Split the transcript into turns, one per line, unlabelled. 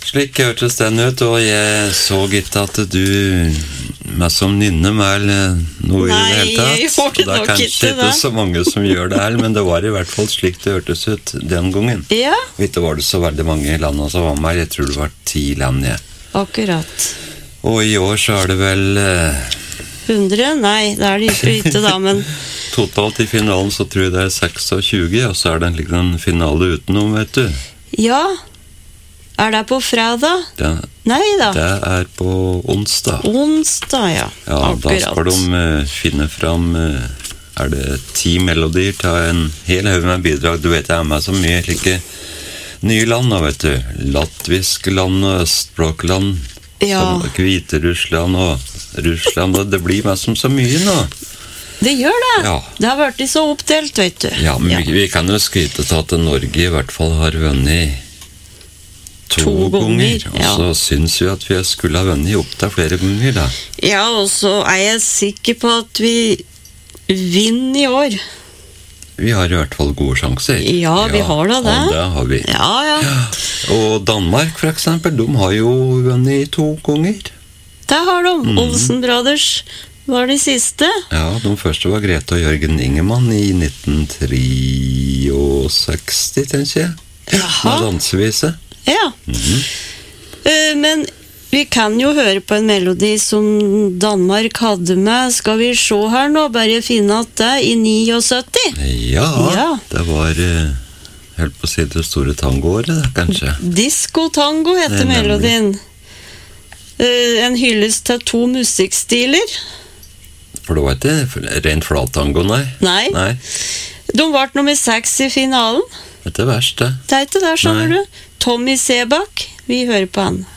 Slik hørtes den ut, og jeg så ikke at du med som nynne med noe i det hele tatt.
Nei, jeg gjorde
det
nok
kanskje ikke så mange som gjør det her, men det var i hvert fall slik det hørtes ut den gangen.
Ja.
Ikke var det så veldig mange land som var med, jeg tror det var 10 land, ja.
Akkurat.
Og i år så er det vel
100? Nei, det er det ikke da, men
totalt i finalen så tror jeg det er 26, og så er det en finale utenom, vet du.
Ja. Er det på fredag? Nei da.
Det er på onsdag.
Onsdag, ja.
Ja,
akkurat.
da skal de finne fram, er det 10 melodier til en hel haug med bidrag. Du vet, jeg er med så mye like nye land, vet du. Latvisk land og østblokkland.
Ja.
Hviterussland og Russland, og det blir med som så mye nå.
Det gjør det.
Ja.
Det har vært så oppdelt, vet du.
Ja, men vi kan jo skryte til at Norge i hvert fall har vunnet 2 ganger, og så synes vi at vi skulle ha vunnet opp til flere ganger da.
Ja, og så er jeg sikker på at vi vinner i år.
Vi har i hvert fall gode sjanser.
Ja, vi har da det.
Og det har vi.
Ja.
Og Danmark for eksempel, de har jo vunnet 2 ganger.
Det har de. Olsen Brothers var de siste.
Ja, de første var Grete og Jørgen Ingemann i 1963, tenker jeg.
Jaha.
Med dansevise.
Ja. Men vi kan jo høre på en melodi som Danmark hadde med. Skal vi se her nå, bare finne at det i 79?
Ja, det var helt på å si det store tangoåret, kanskje.
Disco Tango heter melodien. En hyllest til 2 musikkstiler.
For det var ikke rent flattango, nei?
Nei. De var nummer 6 i finalen.
Det er verst, det.
Det er ikke der, skjønner du. Tommy Sebak, vi hører på han.